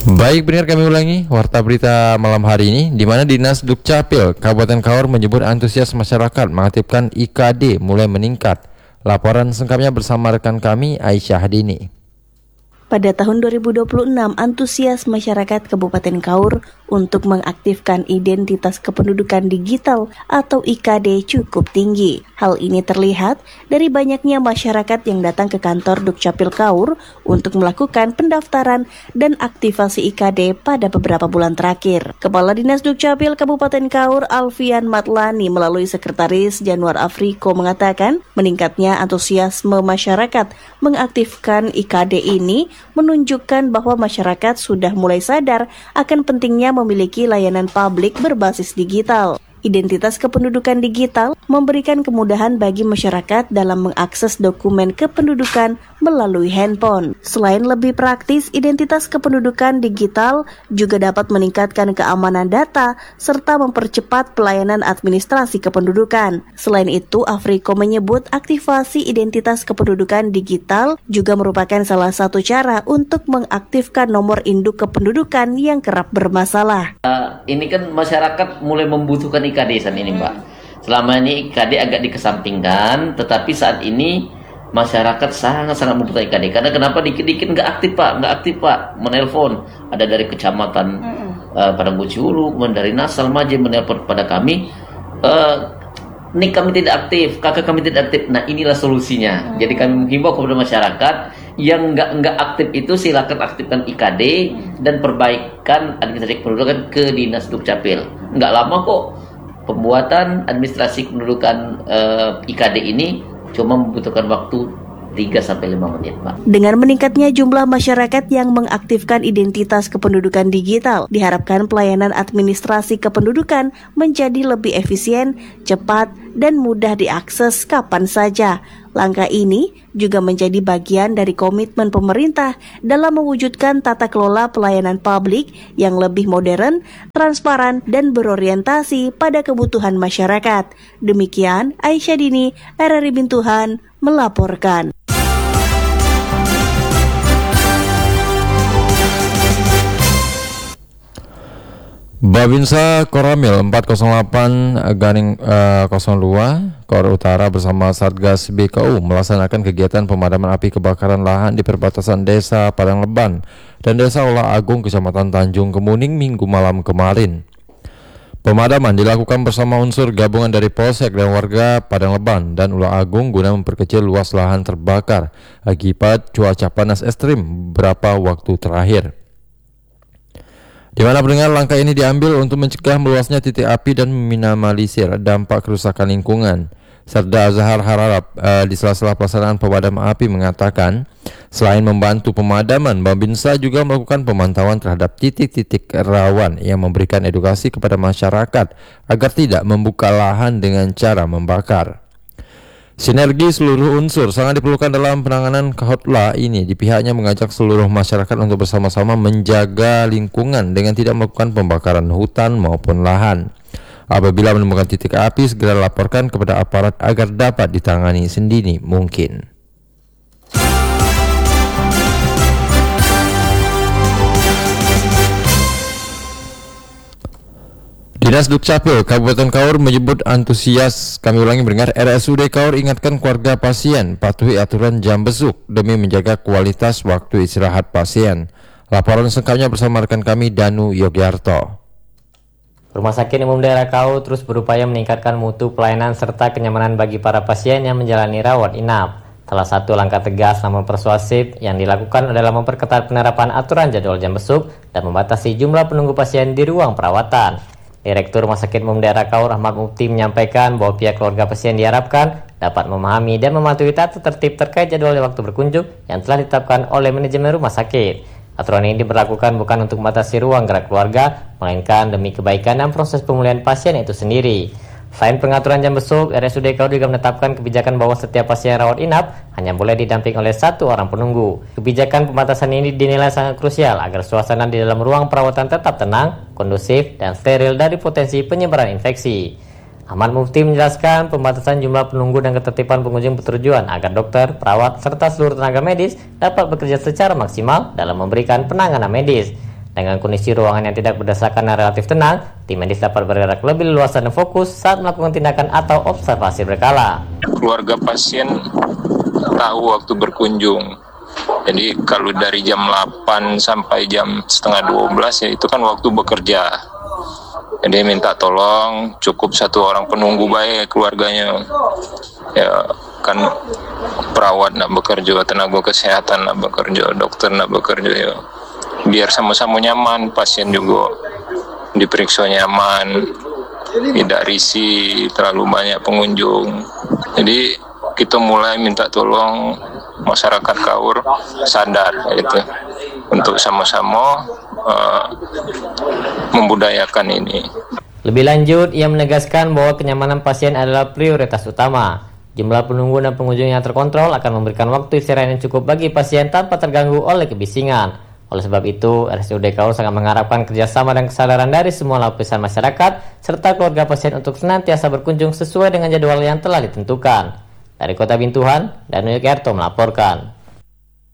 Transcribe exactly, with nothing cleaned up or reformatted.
Baik, benar kami ulangi warta berita malam hari ini, di mana Dinas Dukcapil Kabupaten Kaur menyebut antusias masyarakat mengaktifkan I K D mulai meningkat. Laporan selengkapnya bersama rekan kami Aisyah Dini. Pada tahun dua ribu dua puluh enam, antusias masyarakat Kabupaten Kaur untuk mengaktifkan identitas kependudukan digital atau I K D cukup tinggi. Hal ini terlihat dari banyaknya masyarakat yang datang ke kantor Dukcapil Kaur untuk melakukan pendaftaran dan aktivasi I K D pada beberapa bulan terakhir. Kepala Dinas Dukcapil Kabupaten Kaur Alfian Matlani melalui Sekretaris Januar Afriko mengatakan meningkatnya antusiasme masyarakat mengaktifkan I K D ini menunjukkan bahwa masyarakat sudah mulai sadar akan pentingnya memiliki layanan publik berbasis digital. Identitas kependudukan digital memberikan kemudahan bagi masyarakat dalam mengakses dokumen kependudukan melalui handphone. Selain lebih praktis, identitas kependudukan digital juga dapat meningkatkan keamanan data serta mempercepat pelayanan administrasi kependudukan. Selain itu, Afriko menyebut aktivasi identitas kependudukan digital juga merupakan salah satu cara untuk mengaktifkan nomor induk kependudukan yang kerap bermasalah. Uh, ini kan masyarakat mulai membutuhkan I K D saat ini, Mbak. Selama ini I K D agak dikesampingkan, tetapi saat ini masyarakat sangat-sangat membutuhkan I K D. Karena kenapa dikit-dikit nggak aktif, Pak? Nggak aktif, Pak. Menelpon. Ada dari kecamatan uh, Padang Buciulu, dari Nasal Maje menelpon pada kami. Uh, ini kami tidak aktif, kakak kami tidak aktif. Nah, inilah solusinya. Jadi kami menghimbau kepada masyarakat yang nggak nggak aktif itu silakan aktifkan I K D dan perbaikan administrasi kependudukan ke Dinas Dukcapil. Nggak lama kok. Pembuatan administrasi kependudukan uh, I K D ini cuma membutuhkan waktu tiga sampai lima menit, Pak. Dengan meningkatnya jumlah masyarakat yang mengaktifkan identitas kependudukan digital, diharapkan pelayanan administrasi kependudukan menjadi lebih efisien, cepat, dan mudah diakses kapan saja. Langkah ini juga menjadi bagian dari komitmen pemerintah dalam mewujudkan tata kelola pelayanan publik yang lebih modern, transparan, dan berorientasi pada kebutuhan masyarakat. Demikian, Aisyah Dini, R R I Bintuhan, melaporkan. Babinsa Koramil empat nol delapan garing uh, nol dua Kaur Utara bersama Satgas B K U melaksanakan kegiatan pemadaman api kebakaran lahan di perbatasan Desa Padang Leban dan Desa Olah Agung, Kecamatan Tanjung Kemuning Minggu malam kemarin. Pemadaman dilakukan bersama unsur gabungan dari Polsek dan warga Padang Leban dan Olah Agung guna memperkecil luas lahan terbakar akibat cuaca panas ekstrim beberapa waktu terakhir. Di mana pendengar, langkah ini diambil untuk mencegah meluasnya titik api dan meminimalisir dampak kerusakan lingkungan. Serda Azhar Hararap uh, di sela-sela pelaksanaan pemadaman api mengatakan, selain membantu pemadaman, Babinsa juga melakukan pemantauan terhadap titik-titik rawan yang memberikan edukasi kepada masyarakat agar tidak membuka lahan dengan cara membakar. Sinergi seluruh unsur sangat diperlukan dalam penanganan kahutlah ini. Di pihaknya mengajak seluruh masyarakat untuk bersama-sama menjaga lingkungan dengan tidak melakukan pembakaran hutan maupun lahan. Apabila menemukan titik api, segera laporkan kepada aparat agar dapat ditangani sedini mungkin. Dinas Dukcapil Kabupaten Kaur menyebut antusias, kami ulangi mendengar, R S U D Kaur ingatkan keluarga pasien patuhi aturan jam besuk demi menjaga kualitas waktu istirahat pasien. Laporan selengkapnya bersama rekan kami Danu Yogyarto. Rumah Sakit Umum Daerah Kaur terus berupaya meningkatkan mutu pelayanan serta kenyamanan bagi para pasien yang menjalani rawat inap. Salah satu langkah tegas namun persuasif yang dilakukan adalah memperketat penerapan aturan jadwal jam besuk dan membatasi jumlah penunggu pasien di ruang perawatan. Direktur Rumah Sakit Umum Daerah Kaur Ahmad Mufti menyampaikan bahwa pihak keluarga pasien diharapkan dapat memahami dan mematuhi tata tertib terkait jadwal waktu berkunjung yang telah ditetapkan oleh manajemen rumah sakit. Aturan ini diberlakukan bukan untuk membatasi ruang gerak keluarga, melainkan demi kebaikan dan proses pemulihan pasien itu sendiri. Selain pengaturan jam besuk, R S U D Kaur juga menetapkan kebijakan bahwa setiap pasien rawat inap hanya boleh didampingi oleh satu orang penunggu. Kebijakan pembatasan ini dinilai sangat krusial agar suasana di dalam ruang perawatan tetap tenang, kondusif, dan steril dari potensi penyebaran infeksi. Ahmad Mufti menjelaskan pembatasan jumlah penunggu dan ketertiban pengunjung bertujuan agar dokter, perawat, serta seluruh tenaga medis dapat bekerja secara maksimal dalam memberikan penanganan medis. Dengan kondisi ruangan yang tidak berdasarkan dan relatif tenang, tim medis dapat bergerak lebih leluasa dan fokus saat melakukan tindakan atau observasi berkala. Keluarga pasien tahu waktu berkunjung. Jadi kalau dari jam delapan sampai jam setengah dua belas ya itu kan waktu bekerja. Jadi minta tolong cukup satu orang penunggu baik keluarganya. Ya kan perawat nak bekerja, tenaga kesehatan nak bekerja, dokter nak bekerja ya. Biar sama-sama nyaman, pasien juga diperiksa nyaman, tidak risih terlalu banyak pengunjung. Jadi kita mulai minta tolong masyarakat Kaur sadar itu untuk sama-sama uh, membudayakan ini. Lebih lanjut, ia menegaskan bahwa kenyamanan pasien adalah prioritas utama. Jumlah penunggu dan pengunjung yang terkontrol akan memberikan waktu istirahat yang cukup bagi pasien tanpa terganggu oleh kebisingan. Oleh sebab itu, R S U D Kaur sangat mengharapkan kerjasama dan kesadaran dari semua lapisan masyarakat serta keluarga pasien untuk senantiasa berkunjung sesuai dengan jadwal yang telah ditentukan. Dari Kota Bintuhan, Danu Yukerto melaporkan.